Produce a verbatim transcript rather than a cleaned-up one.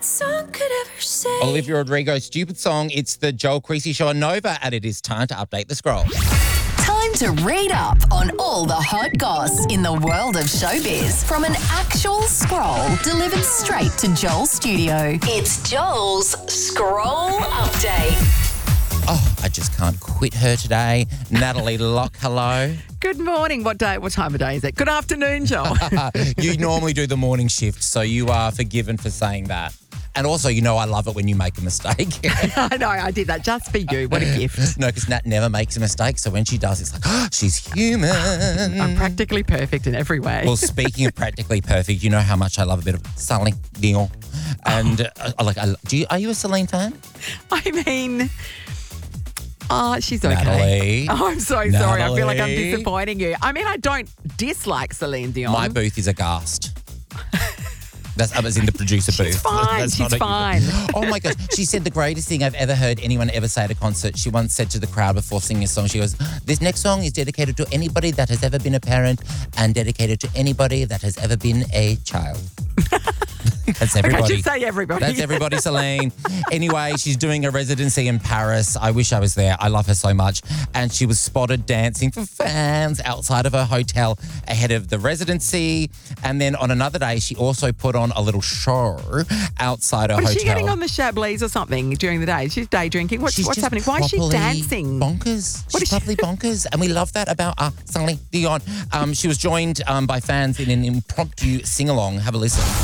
song could ever say. Olivia Rodrigo, Stupid Song. It's the Joel Creasy Show on Nova, and it is time to update the scroll. Time to read up on all the hot goss in the world of showbiz from an actual scroll delivered straight to Joel's studio. It's Joel's Scroll Update. Oh, I just can't quit her today. Natalie Locke, hello. Good morning. What day? What time of day is it? Good afternoon, Joel. You normally do the morning shift, so you are forgiven for saying that. And also, you know I love it when you make a mistake. I know, I did that just for you. What a gift. No, because Nat never makes a mistake, so when she does, it's like, oh, she's human. I'm practically perfect in every way. Well, speaking of practically perfect, you know how much I love a bit of Celine Dion. And uh, like, I, do you, are you a Celine fan? I mean... Oh, she's okay. Natalie. Oh, I'm so sorry. I feel like I'm Natalie. disappointing you. I mean, I don't dislike Celine Dion. My booth is aghast. That's I was in the producer booth. She's fine. That's She's not a- fine. Oh my gosh. She said the greatest thing I've ever heard anyone ever say at a concert. She once said to the crowd before singing a song, she goes, this next song is dedicated to anybody that has ever been a parent and dedicated to anybody that has ever been a child. That's everybody. Okay, just say everybody. That's everybody, Celine. Anyway, she's doing a residency in Paris. I wish I was there. I love her so much. And she was spotted dancing for fans outside of her hotel ahead of the residency. And then on another day, she also put on a little show outside her Was hotel. she getting on the Chablis or something during the day? She's day drinking. What's, She's what's just happening? Why is she properly dancing? Bonkers. What She's is she- properly bonkers. And we love that about uh, Celine Dion. Um, she was joined um, by fans in an impromptu sing-along. Have a listen.